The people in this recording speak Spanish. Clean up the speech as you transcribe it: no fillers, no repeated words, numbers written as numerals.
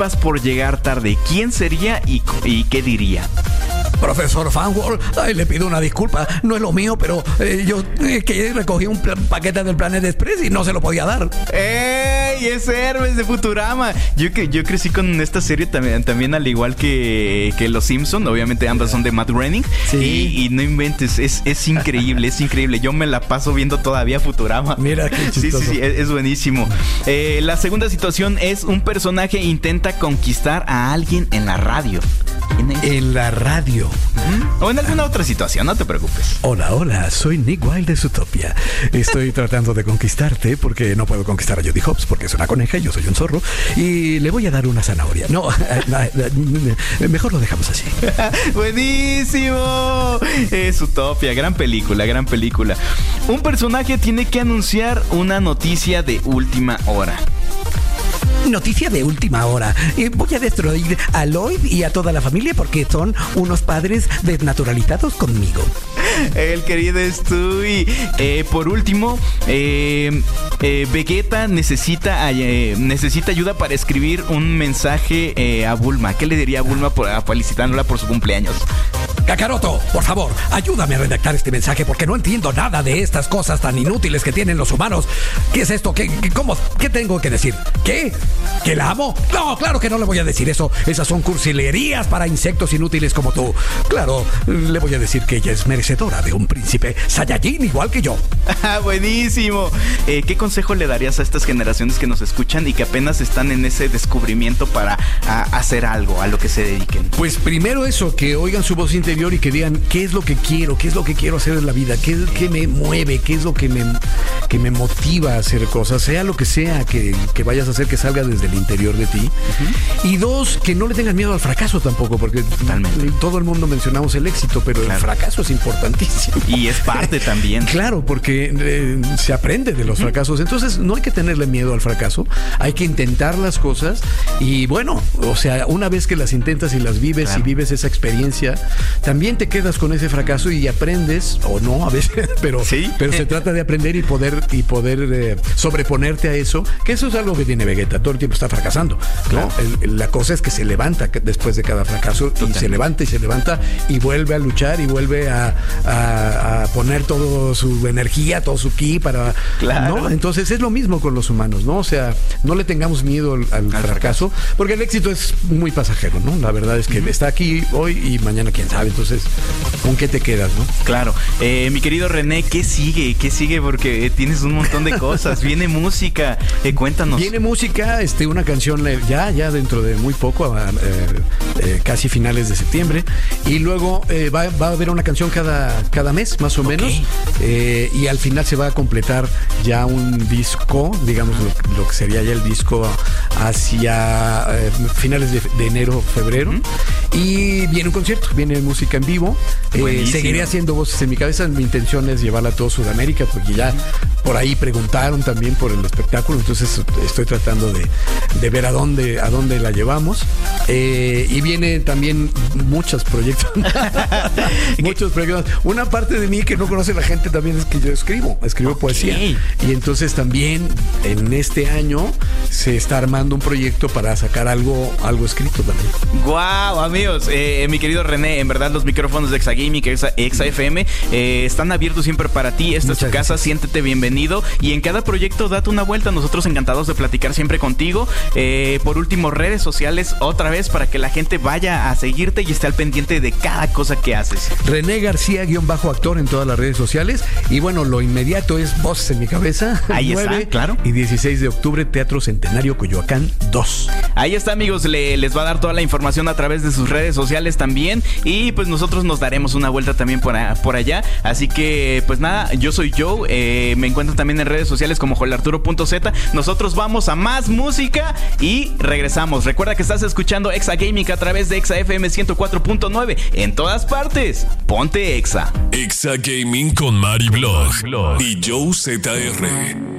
disculpas por llegar tarde. ¿Quién sería y qué diría? Profesor Fanworld, le pido una disculpa. No es lo mío, pero yo que recogí un paquete del Planet Express y no se lo podía dar. ¡Ey! Es Hermes de Futurama. Yo crecí con esta serie también al igual que Los Simpson. Obviamente ambas son de Matt Groening. Sí. Y no inventes, es increíble, es increíble. Yo me la paso viendo todavía Futurama. Mira qué chistoso. Sí, es buenísimo. La segunda situación es: un personaje intenta conquistar a alguien en la radio. En la radio. O en alguna otra situación, no te preocupes. Hola, soy Nick Wilde de Zootopia. Estoy tratando de conquistarte porque no puedo conquistar a Judy Hopps porque es una coneja y yo soy un zorro. Y le voy a dar una zanahoria. No, mejor lo dejamos así. ¡Buenísimo! Zootopia, gran película. Un personaje tiene que anunciar una noticia de última hora. Noticia de última hora. Voy a destruir a Lloyd y a toda la familia porque son unos padres desnaturalizados conmigo. El querido Stewie. Por último, Vegeta necesita ayuda para escribir un mensaje a Bulma. ¿Qué le diría a Bulma felicitándola por su cumpleaños? Kakaroto, por favor, ayúdame a redactar este mensaje porque no entiendo nada de estas cosas tan inútiles que tienen los humanos. ¿Qué es esto? ¿Cómo? ¿Qué tengo que decir? ¿Qué? ¿Que la amo? No, claro que no le voy a decir eso. Esas son cursilerías para insectos inútiles como tú. Claro, le voy a decir que ella es merecedora de un príncipe Saiyajin igual que yo. Buenísimo. ¿Qué consejo le darías a estas generaciones que nos escuchan y que apenas están en ese descubrimiento para hacer algo, a lo que se dediquen? Pues primero eso, que oigan su voz interior y que digan qué es lo que quiero hacer en la vida, qué me mueve, qué es lo que me motiva a hacer cosas, sea lo que sea que vayas a hacer, que salga desde el interior de ti. Uh-huh. Y dos, que no le tengan miedo al fracaso tampoco, porque totalmente todo el mundo mencionamos el éxito, pero el fracaso es importantísimo. Y es parte también. Claro, porque se aprende de los fracasos. Entonces no hay que tenerle miedo al fracaso, hay que intentar las cosas y bueno, o sea, una vez que las intentas y las vives y vives esa experiencia, también te quedas con ese fracaso y aprendes, o no a veces, pero se trata de aprender y poder sobreponerte a eso, que eso es algo que tiene Vegeta, todo el tiempo está fracasando, ¿no? La cosa es que se levanta después de cada fracaso. Total. Y se levanta y vuelve a luchar y vuelve a poner toda su energía, todo su ki para... Claro. ¿No? Entonces es lo mismo con los humanos, ¿no? O sea, no le tengamos miedo al fracaso, porque el éxito es muy pasajero, ¿no? La verdad es que está aquí hoy y mañana quién sabe. Entonces, ¿con qué te quedas, no? Claro. Mi querido René, ¿qué sigue? Porque tienes un montón de cosas. Viene música. Cuéntanos. Viene música, una canción ya dentro de muy poco, casi finales de septiembre. Y luego va a haber una canción cada mes, más o menos. Y al final se va a completar ya un disco, digamos lo que sería ya el disco hacia finales de enero, febrero. Y viene un concierto, viene música en vivo. Seguiré haciendo voces en mi cabeza. Mi intención es llevarla a todo Sudamérica, porque ya por ahí preguntaron también por el espectáculo. Entonces estoy tratando de ver a dónde la llevamos. Y viene también muchos proyectos. Muchos proyectos. Una parte de mí que no conoce la gente también es que yo escribo poesía. Y entonces también en este año se está armando un proyecto para sacar algo escrito también. ¡Guau, amigos! Mi querido René, en verdad los micrófonos de Exa Gaming, Exa FM, están abiertos siempre para ti. Esta es tu casa, siéntete bienvenido. Y en cada proyecto date una vuelta. Nosotros encantados de platicar siempre contigo. Por último, redes sociales otra vez para que la gente vaya a seguirte y esté al pendiente de cada cosa que haces. René García _actor en todas las redes sociales. Y bueno, lo inmediato es Voces en mi cabeza. Ahí 9 está, claro. Y 16 de octubre, Teatro Centenario Coyoacán 2. Ahí está, amigos. Les va a dar toda la información a través de sus redes sociales también. Y pues nosotros nos daremos una vuelta también por allá. Así que pues nada, yo soy Joe. Me encuentran también en redes sociales como joelarturo.z. Nosotros vamos a más música y regresamos. Recuerda que estás escuchando Exa Gaming a través de Exa FM 104.9. En todas partes, ponte Exa. Exa Gaming con Mari Blog y Joe ZR.